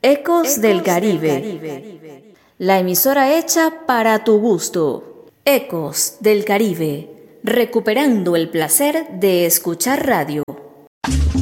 Ecos del Caribe. La emisora hecha para tu gusto. Ecos del Caribe. Recuperando el placer de escuchar radio.